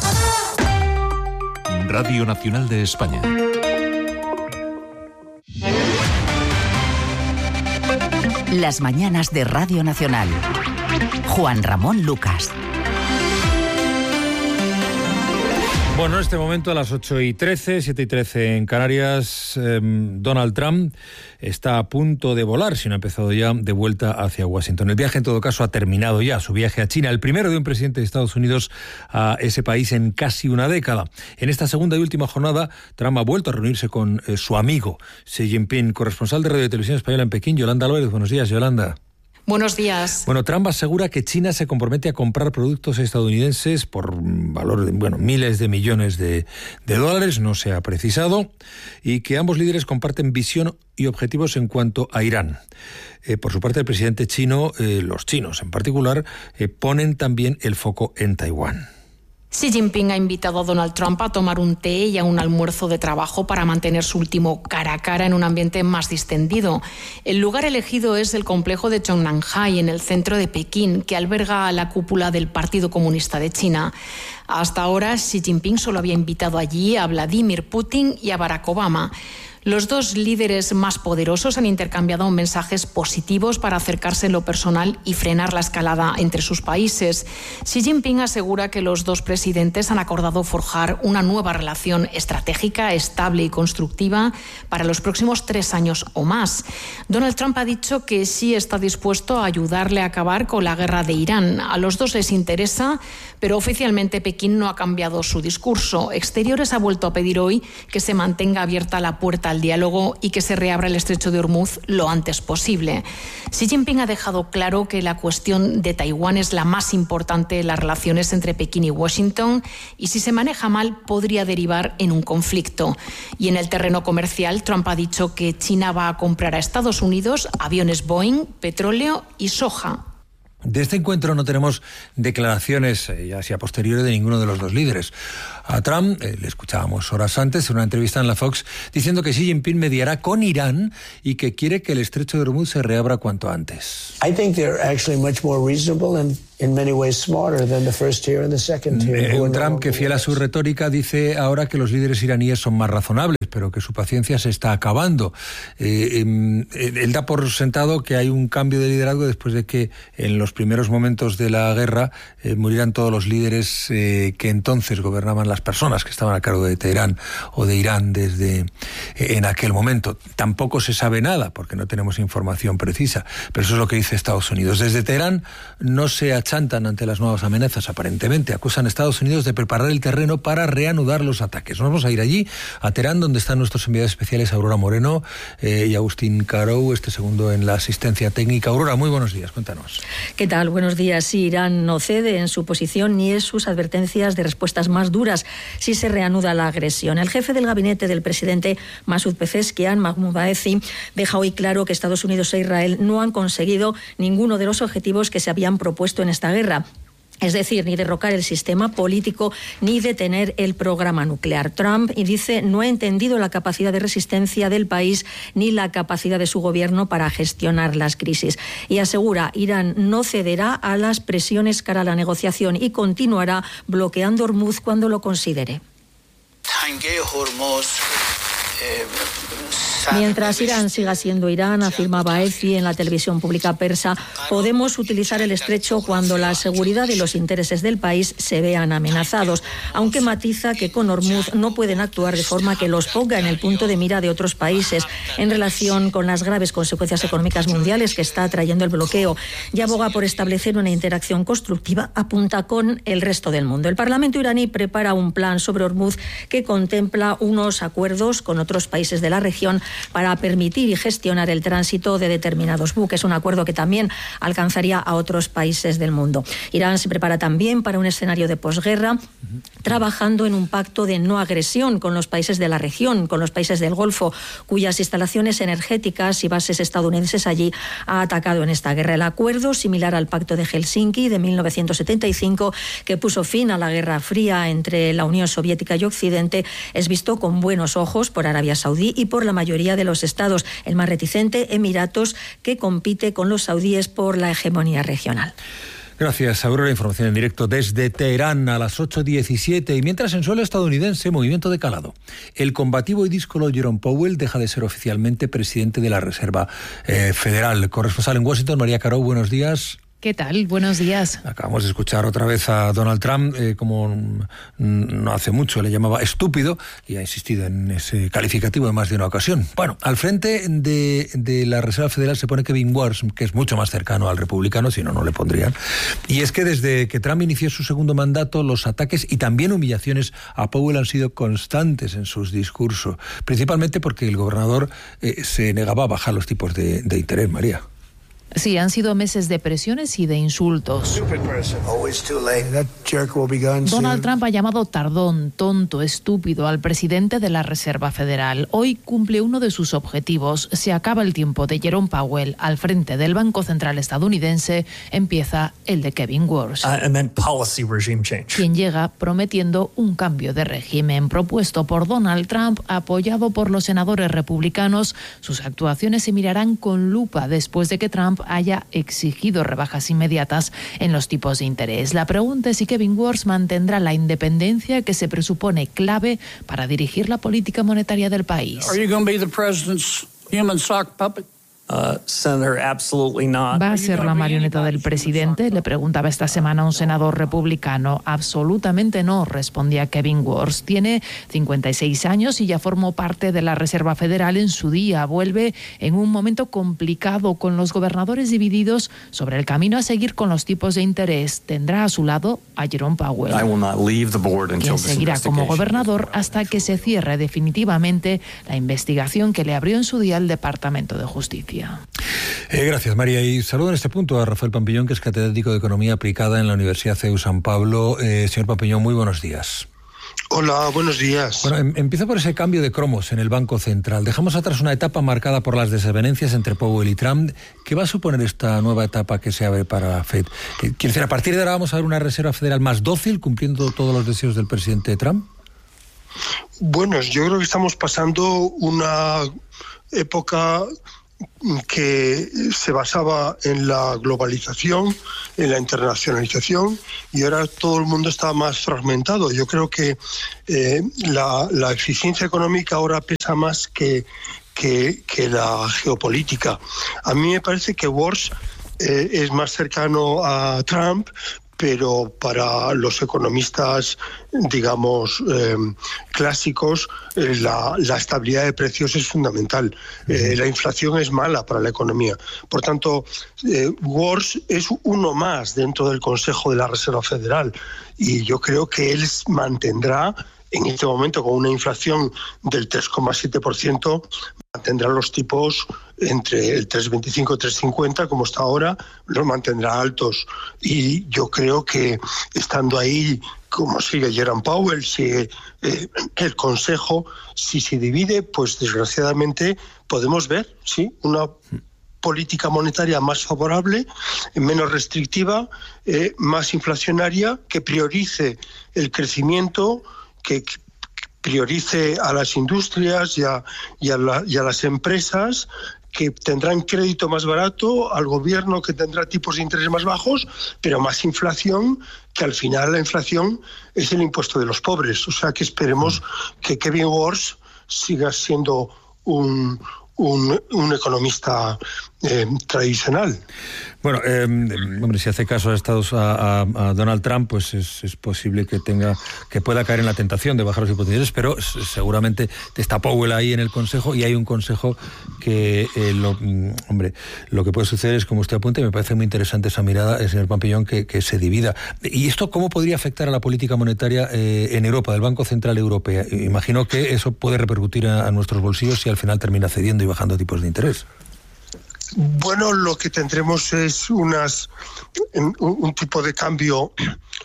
Radio Nacional de España. Las mañanas de Radio Nacional. Juan Ramón Lucas. Bueno, en este momento a las 8:13, 7:13 en Canarias, Donald Trump está a punto de volar, si no ha empezado ya, de vuelta hacia Washington. El viaje, en todo caso, ha terminado ya, su viaje a China, el primero de un presidente de Estados Unidos a ese país en casi una década. En esta segunda y última jornada, Trump ha vuelto a reunirse con su amigo Xi Jinping. Corresponsal de Radio y Televisión Española en Pekín, Yolanda Álvarez. Buenos días, Yolanda. Buenos días. Bueno, Trump asegura que China se compromete a comprar productos estadounidenses por valor de, miles de millones de dólares, no se ha precisado, y que ambos líderes comparten visión y objetivos en cuanto a Irán. Por su parte, el presidente chino, los chinos en particular, ponen también el foco en Taiwán. Xi Jinping ha invitado a Donald Trump a tomar un té y a un almuerzo de trabajo para mantener su último cara a cara en un ambiente más distendido. El lugar elegido es el complejo de Zhongnanhai, en el centro de Pekín, que alberga la cúpula del Partido Comunista de China. Hasta ahora, Xi Jinping solo había invitado allí a Vladimir Putin y a Barack Obama. Los dos líderes más poderosos han intercambiado mensajes positivos para acercarse en lo personal y frenar la escalada entre sus países. Xi Jinping asegura que los dos presidentes han acordado forjar una nueva relación estratégica, estable y constructiva para los próximos 3 años o más. Donald Trump ha dicho que Xi está dispuesto a ayudarle a acabar con la guerra de Irán. A los dos les interesa, pero oficialmente Pekín no ha cambiado su discurso. Exteriores ha vuelto a pedir hoy que se mantenga abierta la puerta al diálogo y que se reabra el estrecho de Hormuz lo antes posible. Xi Jinping ha dejado claro que la cuestión de Taiwán es la más importante en las relaciones entre Pekín y Washington y si se maneja mal podría derivar en un conflicto. Y en el terreno comercial, Trump ha dicho que China va a comprar a Estados Unidos aviones Boeing, petróleo y soja. De este encuentro no tenemos declaraciones, ya sea posteriores, de ninguno de los dos líderes. A Trump, le escuchábamos horas antes en una entrevista en la Fox, diciendo que Xi Jinping mediará con Irán y que quiere que el estrecho de Hormuz se reabra cuanto antes. I think they're actually much more reasonable and in many ways smarter than the first tier and the second tier. Un Trump que, fiel a su retórica, dice ahora que los líderes iraníes son más razonables, pero que su paciencia se está acabando. Él da por sentado que hay un cambio de liderazgo después de que en los primeros momentos de la guerra murieran todos los líderes que entonces gobernaban las personas que estaban a cargo de Teherán o de Irán desde en aquel momento. Tampoco se sabe nada porque no tenemos información precisa, pero eso es lo que dice Estados Unidos. Desde Teherán no se achantan ante las nuevas amenazas, aparentemente. Acusan a Estados Unidos de preparar el terreno para reanudar los ataques. Nos vamos a ir allí, a Teherán, donde están nuestros enviados especiales Aurora Moreno y Agustín Carou, este segundo en la asistencia técnica. Aurora, muy buenos días, cuéntanos. ¿Qué tal? Buenos días. Sí, Irán no cede en su posición ni en sus advertencias de respuestas más duras si se reanuda la agresión. El jefe del gabinete del presidente Masoud Pezeshkian, Mahmoud Baqi, deja hoy claro que Estados Unidos e Israel no han conseguido ninguno de los objetivos que se habían propuesto en esta guerra. Es decir, ni derrocar el sistema político ni detener el programa nuclear. Trump, y dice, no ha entendido la capacidad de resistencia del país ni la capacidad de su gobierno para gestionar las crisis. Y asegura, Irán no cederá a las presiones cara a la negociación y continuará bloqueando Hormuz cuando lo considere. Mientras Irán siga siendo Irán, afirma Baqi en la televisión pública persa, podemos utilizar el estrecho cuando la seguridad y los intereses del país se vean amenazados, aunque matiza que con Hormuz no pueden actuar de forma que los ponga en el punto de mira de otros países en relación con las graves consecuencias económicas mundiales que está trayendo el bloqueo, y aboga por establecer una interacción constructiva, apunta, con el resto del mundo. El Parlamento iraní prepara un plan sobre Hormuz que contempla unos acuerdos con otros países de la región para permitir y gestionar el tránsito de determinados buques, un acuerdo que también alcanzaría a otros países del mundo. Irán se prepara también para un escenario de posguerra, trabajando en un pacto de no agresión con los países de la región, con los países del Golfo, cuyas instalaciones energéticas y bases estadounidenses allí ha atacado en esta guerra. El acuerdo, similar al Pacto de Helsinki de 1975, que puso fin a la Guerra Fría entre la Unión Soviética y Occidente, es visto con buenos ojos por Arabia Saudí y por la mayoría de los estados, el más reticente, Emiratos, que compite con los saudíes por la hegemonía regional. Gracias, Aurora. Información en directo desde Teherán a las 8:17. Y mientras en suelo estadounidense, movimiento de calado. El combativo y díscolo Jerome Powell deja de ser oficialmente presidente de la Reserva Federal. Corresponsal en Washington, María Carou, buenos días. ¿Qué tal? Buenos días. Acabamos de escuchar otra vez a Donald Trump, como no hace mucho le llamaba estúpido, y ha insistido en ese calificativo en más de una ocasión. Bueno, al frente de la Reserva Federal se pone Kevin Warsh, que es mucho más cercano al republicano, si no, no le pondrían. Y es que desde que Trump inició su segundo mandato, los ataques y también humillaciones a Powell han sido constantes en sus discursos, principalmente porque el gobernador se negaba a bajar los tipos de interés, María. Sí, han sido meses de presiones y de insultos. Donald Trump ha llamado tardón, tonto, estúpido al presidente de la Reserva Federal. Hoy cumple uno de sus objetivos. Se acaba el tiempo de Jerome Powell al frente del Banco Central estadounidense. Empieza el de Kevin Warsh, quien llega prometiendo un cambio de régimen propuesto por Donald Trump, apoyado por los senadores republicanos. Sus actuaciones se mirarán con lupa después de que Trump haya exigido rebajas inmediatas en los tipos de interés. La pregunta es si Kevin Warsh mantendrá la independencia que se presupone clave para dirigir la política monetaria del país. Are you going to be the president's human sock puppet? Senator, absolutely not. ¿Va a ser la marioneta del presidente? Le preguntaba esta semana un senador republicano. Absolutamente no, respondía Kevin Warsh. Tiene 56 años y ya formó parte de la Reserva Federal en su día. Vuelve en un momento complicado, con los gobernadores divididos sobre el camino a seguir con los tipos de interés. Tendrá a su lado a Jerome Powell, quien seguirá como gobernador hasta que se cierre definitivamente la investigación que le abrió en su día el Departamento de Justicia. Gracias, María. Y saludo en este punto a Rafael Pampillón, que es catedrático de Economía Aplicada en la Universidad CEU San Pablo. Señor Pampillón, muy buenos días. Hola, buenos días. Bueno, empiezo por ese cambio de cromos en el Banco Central. Dejamos atrás una etapa marcada por las desavenencias entre Powell y Trump. ¿Qué va a suponer esta nueva etapa que se abre para la Fed? Quiero decir, a partir de ahora vamos a ver una Reserva Federal más dócil, cumpliendo todos los deseos del presidente Trump. Bueno, yo creo que estamos pasando una época que se basaba en la globalización, en la internacionalización, y ahora todo el mundo está más fragmentado. Yo creo que la eficiencia económica ahora pesa más que la geopolítica. A mí me parece que Warsh es más cercano a Trump, pero para los economistas, digamos, clásicos, la estabilidad de precios es fundamental. La inflación es mala para la economía. Por tanto, Warsh es uno más dentro del Consejo de la Reserva Federal, y yo creo que él mantendrá, en este momento con una inflación del 3,7%, mantendrá los tipos entre el 3,25 y 3,50, como está ahora, los mantendrá altos. Y yo creo que estando ahí, como sigue Jerome Powell, sigue el Consejo, si se divide, pues desgraciadamente podemos ver, sí, una política monetaria más favorable, menos restrictiva, más inflacionaria, que priorice el crecimiento, que priorice a las industrias y a las empresas, que tendrán crédito más barato, al gobierno, que tendrá tipos de interés más bajos, pero más inflación, que al final la inflación es el impuesto de los pobres. O sea que esperemos que Kevin Warsh siga siendo un economista tradicional. Bueno, hombre, si hace caso a Donald Trump, pues es posible que pueda caer en la tentación de bajar los tipos de interés, pero seguramente está Powell ahí en el Consejo, y hay un Consejo que, lo que puede suceder es, como usted apunta, y me parece muy interesante esa mirada, señor Pampillón, que se divida. ¿Y esto cómo podría afectar a la política monetaria en Europa, del Banco Central Europeo? Imagino que eso puede repercutir a nuestros bolsillos si al final termina cediendo y bajando tipos de interés. Bueno, lo que tendremos es un tipo de cambio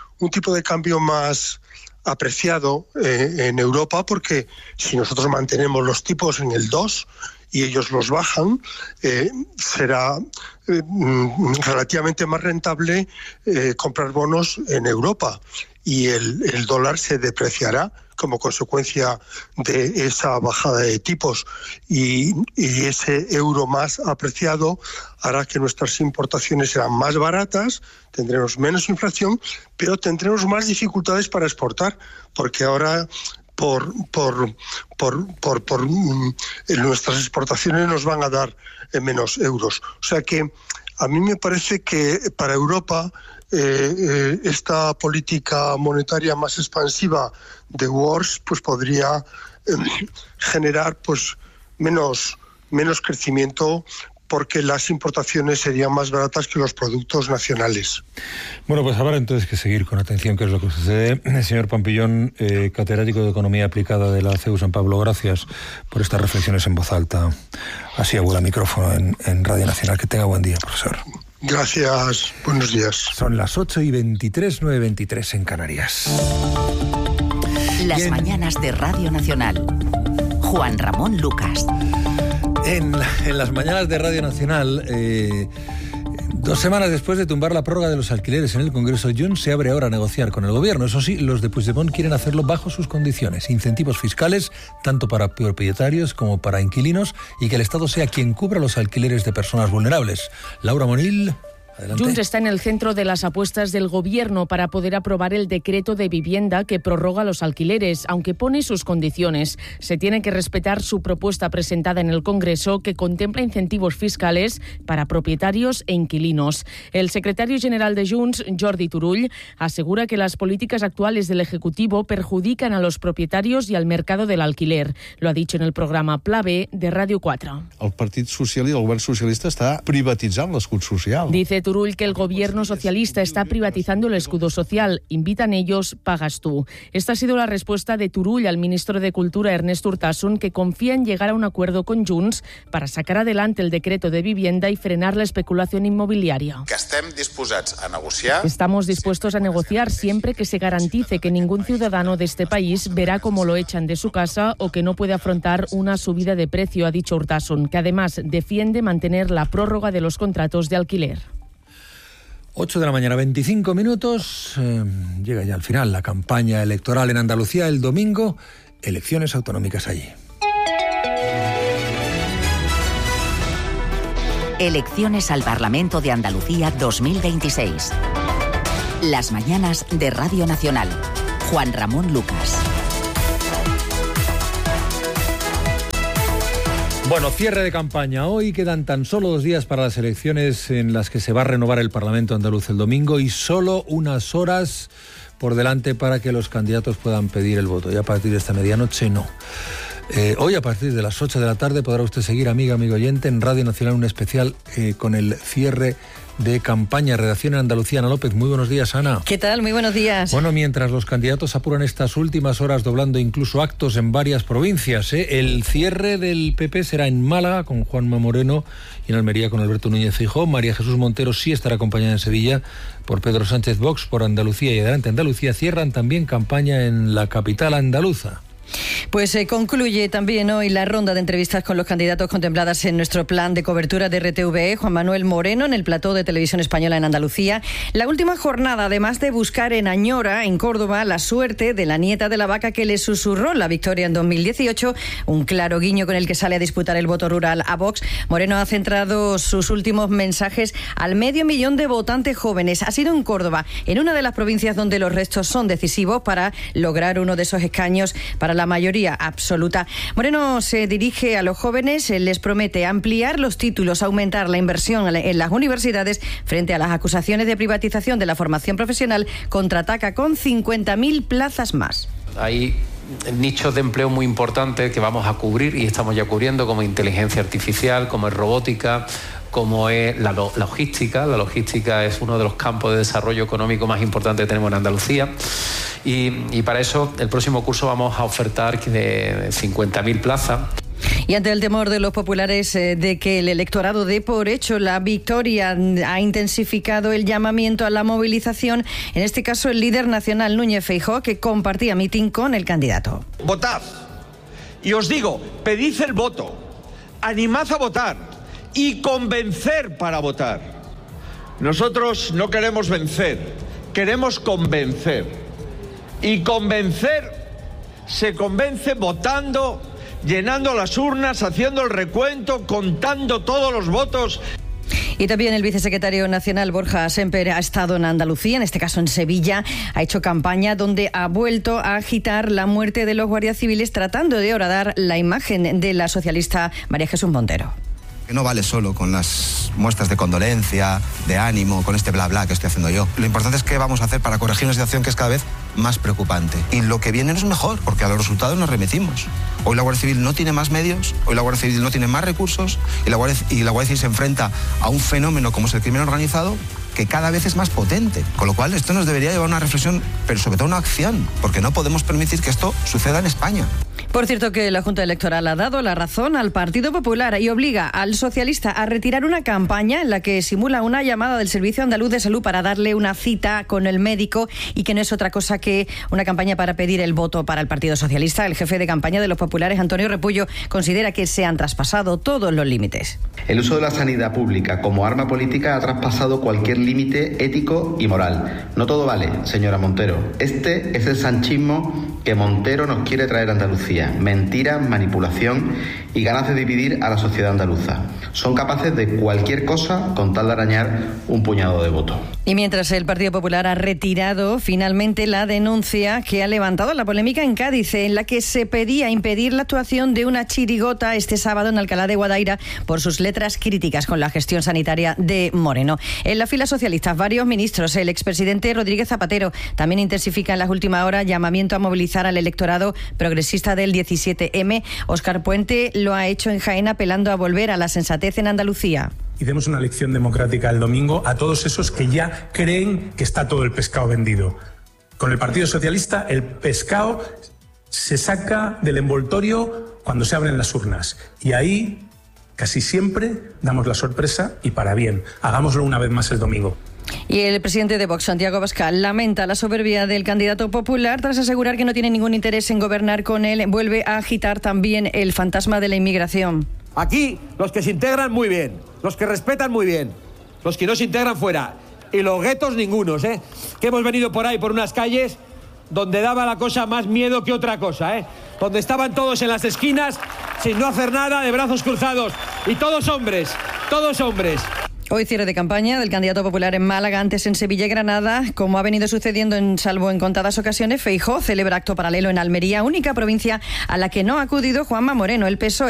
más apreciado en Europa, porque si nosotros mantenemos los tipos en el 2 y ellos los bajan, será relativamente más rentable comprar bonos en Europa, y el dólar se depreciará como consecuencia de esa bajada de tipos, y ese euro más apreciado hará que nuestras importaciones serán más baratas, tendremos menos inflación, pero tendremos más dificultades para exportar, porque ahora por nuestras exportaciones nos van a dar menos euros. O sea que a mí me parece que para Europa esta política monetaria más expansiva de Warsh pues podría generar pues menos crecimiento, porque las importaciones serían más baratas que los productos nacionales. Bueno, pues habrá entonces que seguir con atención qué es lo que sucede. Señor Pampillón, catedrático de Economía Aplicada de la CEU San Pablo, gracias por estas reflexiones en voz alta. Así abuela micrófono en Radio Nacional. Que tenga buen día, profesor. Gracias, buenos días. Son las 8:23, 9:23 en Canarias. Las mañanas de Radio Nacional. Juan Ramón Lucas. En las mañanas de Radio Nacional 2 semanas después de tumbar la prórroga de los alquileres en el Congreso, Junts se abre ahora a negociar con el gobierno. Eso sí, los de Puigdemont quieren hacerlo bajo sus condiciones. Incentivos fiscales, tanto para propietarios como para inquilinos, y que el Estado sea quien cubra los alquileres de personas vulnerables. Laura Monil. Adelante. Junts está en el centro de las apuestas del Gobierno para poder aprobar el decreto de vivienda que prorroga los alquileres, aunque pone sus condiciones. Se tiene que respetar su propuesta presentada en el Congreso, que contempla incentivos fiscales para propietarios e inquilinos. El secretario general de Junts, Jordi Turull, asegura que las políticas actuales del Ejecutivo perjudican a los propietarios y al mercado del alquiler. Lo ha dicho en el programa Pla B de Radio 4. El Partit Socialista, el Govern Socialista, està privatitzant l'escut social. Dice Turull que el gobierno socialista está privatizando el escudo social. Invitan ellos, pagas tú. Esta ha sido la respuesta de Turull al ministro de Cultura, Ernest Urtasun, que confía en llegar a un acuerdo con Junts para sacar adelante el decreto de vivienda y frenar la especulación inmobiliaria. Estamos dispuestos a negociar siempre que se garantice que ningún ciudadano de este país verá cómo lo echan de su casa o que no puede afrontar una subida de precio, ha dicho Urtasun, que además defiende mantener la prórroga de los contratos de alquiler. 8 de la mañana, 25 minutos. Llega ya al final la campaña electoral en Andalucía. El domingo, elecciones autonómicas allí. Elecciones al Parlamento de Andalucía 2026. Las mañanas de Radio Nacional. Juan Ramón Lucas. Bueno, cierre de campaña. Hoy quedan tan solo 2 días para las elecciones en las que se va a renovar el Parlamento andaluz el domingo y solo unas horas por delante para que los candidatos puedan pedir el voto. Y a partir de esta medianoche no. Hoy a partir de las 8 de la tarde podrá usted seguir, amigo oyente, en Radio Nacional un especial con el cierre de campaña. Redacción en Andalucía, Ana López. Muy buenos días, Ana. ¿Qué tal? Muy buenos días. Bueno, mientras los candidatos apuran estas últimas horas doblando incluso actos en varias provincias, el cierre del PP será en Málaga con Juanma Moreno y en Almería con Alberto Núñez Feijóo. María Jesús Montero sí estará acompañada en Sevilla por Pedro Sánchez Vox, por Andalucía y Adelante Andalucía. Cierran también campaña en la capital andaluza. Pues concluye también hoy la ronda de entrevistas con los candidatos contempladas en nuestro plan de cobertura de RTVE. Juan Manuel Moreno en el plató de Televisión Española en Andalucía. La última jornada, además de buscar en Añora, en Córdoba, la suerte de la nieta de la vaca que le susurró la victoria en 2018, un claro guiño con el que sale a disputar el voto rural a Vox. Moreno ha centrado sus últimos mensajes al 500.000 de votantes jóvenes. Ha sido en Córdoba, en una de las provincias donde los restos son decisivos para lograr uno de esos escaños para la mayoría absoluta. Moreno se dirige a los jóvenes, les promete ampliar los títulos, aumentar la inversión en las universidades frente a las acusaciones de privatización de la formación profesional. Contraataca con 50.000 plazas más. Hay nichos de empleo muy importantes que vamos a cubrir y estamos ya cubriendo, como inteligencia artificial, como es robótica, como es la logística. La logística es uno de los campos de desarrollo económico más importantes que tenemos en Andalucía. Y para eso, el próximo curso vamos a ofertar 50.000 plazas. Y ante el temor de los populares de que el electorado dé por hecho la victoria, ha intensificado el llamamiento a la movilización, en este caso el líder nacional Núñez Feijóo, que compartía mitin con el candidato. Votad. Y os digo, pedid el voto, animad a votar y convencer para votar. Nosotros no queremos vencer, queremos convencer. Y convencer se convence votando, llenando las urnas, haciendo el recuento, contando todos los votos. Y también el vicesecretario nacional Borja Semper ha estado en Andalucía, en este caso en Sevilla, ha hecho campaña donde ha vuelto a agitar la muerte de los guardias civiles, tratando de horadar la imagen de la socialista María Jesús Montero. Que no vale solo con las muestras de condolencia, de ánimo, con este bla bla que estoy haciendo yo. Lo importante es qué vamos a hacer para corregir una situación que es cada vez más preocupante. Y lo que viene no es mejor, porque a los resultados nos remitimos. Hoy la Guardia Civil no tiene más medios, hoy la Guardia Civil no tiene más recursos y la Guardia Civil se enfrenta a un fenómeno como es el crimen organizado que cada vez es más potente. Con lo cual esto nos debería llevar a una reflexión, pero sobre todo a una acción, porque no podemos permitir que esto suceda en España. Por cierto, que la Junta Electoral ha dado la razón al Partido Popular y obliga al socialista a retirar una campaña en la que simula una llamada del Servicio Andaluz de Salud para darle una cita con el médico y que no es otra cosa que una campaña para pedir el voto para el Partido Socialista. El jefe de campaña de los populares, Antonio Repullo, considera que se han traspasado todos los límites. El uso de la sanidad pública como arma política ha traspasado cualquier límite ético y moral. No todo vale, señora Montero. Este es el sanchismo que Montero nos quiere traer a Andalucía. Mentira, manipulación y ganas de dividir a la sociedad andaluza. Son capaces de cualquier cosa con tal de arañar un puñado de votos. Y mientras el Partido Popular ha retirado finalmente la denuncia que ha levantado la polémica en Cádiz, en la que se pedía impedir la actuación de una chirigota este sábado en Alcalá de Guadaira por sus letras críticas con la gestión sanitaria de Moreno. En la fila socialista, varios ministros, el expresidente Rodríguez Zapatero, también intensifica en las últimas horas llamamiento a movilizar al electorado progresista del 17M. Óscar Puente lo ha hecho en Jaén apelando a volver a la sensatez en Andalucía. Y demos una lección democrática el domingo a todos esos que ya creen que está todo el pescado vendido. Con el Partido Socialista, el pescado se saca del envoltorio cuando se abren las urnas. Y ahí, casi siempre, damos la sorpresa y para bien. Hagámoslo una vez más el domingo. Y el presidente de Vox, Santiago Abascal, lamenta la soberbia del candidato popular tras asegurar que no tiene ningún interés en gobernar con él. Vuelve a agitar también el fantasma de la inmigración. Aquí, los que se integran muy bien, los que respetan muy bien, los que no se integran fuera. Y los guetos ningunos, ¿eh? Que hemos venido por ahí, por unas calles donde daba la cosa más miedo que otra cosa, ¿eh? Donde estaban todos en las esquinas, sin no hacer nada, de brazos cruzados. Y todos hombres, todos hombres. Hoy cierre de campaña del candidato popular en Málaga, antes en Sevilla y Granada. Como ha venido sucediendo salvo en contadas ocasiones, Feijóo celebra acto paralelo en Almería, única provincia a la que no ha acudido Juanma Moreno. El PSOE